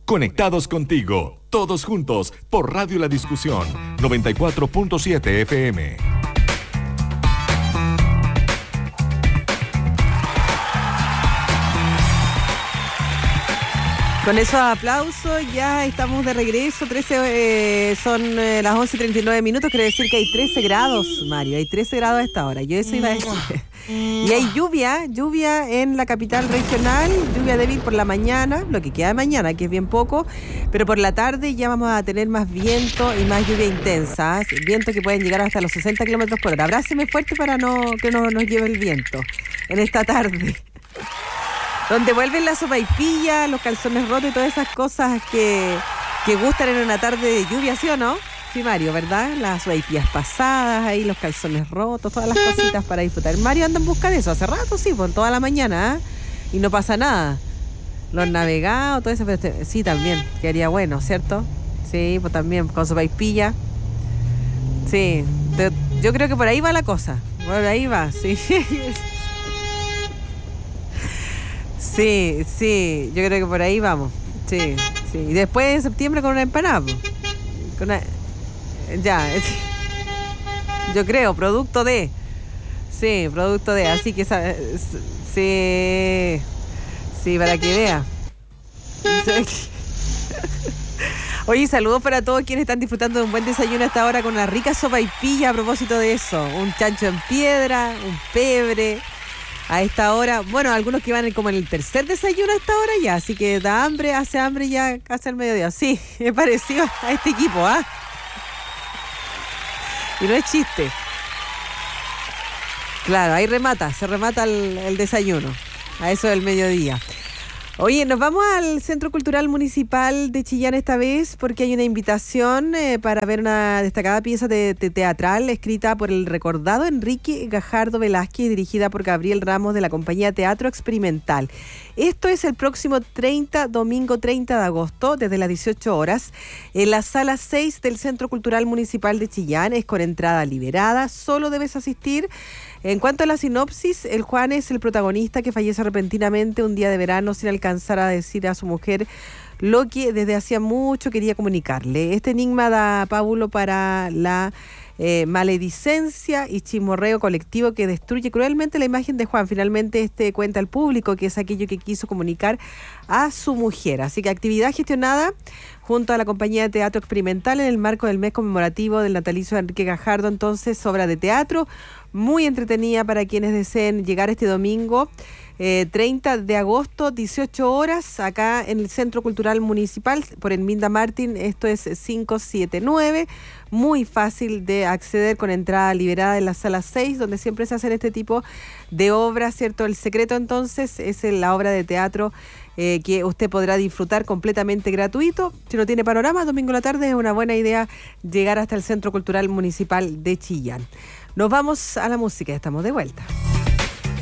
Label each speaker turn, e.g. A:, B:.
A: Conectados contigo, todos juntos, por Radio La Discusión, 94.7 FM.
B: Con esos aplausos ya estamos de regreso. Son las 11:39 minutos. Quiere decir que hay 13 grados, Mario. Hay 13 grados a esta hora. Yo eso iba a decir. Y hay lluvia en la capital regional. Lluvia débil por la mañana, lo que queda de mañana, que es bien poco. Pero por la tarde ya vamos a tener más viento y más lluvia intensa. Viento que pueden llegar hasta los 60 kilómetros por hora. Abráceme fuerte para que no nos lleve el viento en esta tarde. Donde vuelven la sopaipilla, los calzones rotos y todas esas cosas que gustan en una tarde de lluvia, ¿sí o no? Sí, Mario, ¿verdad? Las sopaipillas pasadas, ahí los calzones rotos, todas las cositas para disfrutar. Mario anda en busca de eso, hace rato sí, por toda la mañana, ¿eh? Y no pasa nada. Los navegados, todo eso, pero sí, también, quedaría bueno, ¿cierto? Sí, pues también, con sopaipilla. Sí, yo creo que por ahí va la cosa, por ahí va, sí. Sí, yo creo que por ahí vamos. Sí. Y después en septiembre con una empanada. Yo creo, producto de. Sí, producto de. Así que sí, para que vea. Oye, saludos para todos quienes están disfrutando de un buen desayuno hasta ahora con una rica sopaipilla a propósito de eso. Un chancho en piedra, un pebre. A esta hora, bueno, algunos que van como en el tercer desayuno a esta hora ya, así que da hambre, hace hambre ya casi al mediodía. Sí, es parecido a este equipo, ¿ah? Y no es chiste. Claro, ahí se remata el desayuno, a eso del mediodía. Oye, nos vamos al Centro Cultural Municipal de Chillán esta vez porque hay una invitación para ver una destacada pieza teatral escrita por el recordado Enrique Gajardo Velázquez y dirigida por Gabriel Ramos de la compañía Teatro Experimental. Esto es el próximo domingo 30 de agosto, desde las 18 horas, en la sala 6 del Centro Cultural Municipal de Chillán. Es con entrada liberada, solo debes asistir. En cuanto a la sinopsis, el Juan es el protagonista que fallece repentinamente un día de verano sin alcanzar a decir a su mujer lo que desde hacía mucho quería comunicarle. Este enigma da pábulo para la maledicencia y chismorreo colectivo que destruye cruelmente la imagen de Juan. Finalmente cuenta al público que es aquello que quiso comunicar a su mujer. Así que actividad gestionada junto a la compañía de Teatro Experimental en el marco del mes conmemorativo del natalicio de Enrique Gajardo. Entonces, obra de teatro muy entretenida para quienes deseen llegar este domingo 30 de agosto, 18 horas, acá en el Centro Cultural Municipal, por Enminda Martín. Esto es 579, muy fácil de acceder, con entrada liberada en la sala 6, donde siempre se hacen este tipo de obras, ¿cierto? El secreto, entonces, es la obra de teatro que usted podrá disfrutar completamente gratuito. Si no tiene panorama, domingo a la tarde es una buena idea llegar hasta el Centro Cultural Municipal de Chillán. Nos vamos a la música, estamos de vuelta.